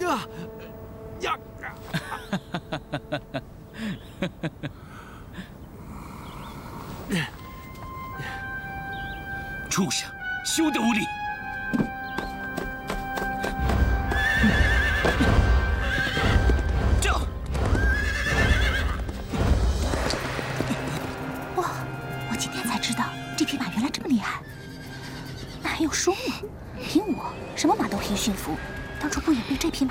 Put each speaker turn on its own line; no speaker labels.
呀！
畜生，休得无礼！这……
哇！我今天才知道这匹马原来这么厉害。那还用说吗？凭我什么马都可以驯服，当初不也被这匹马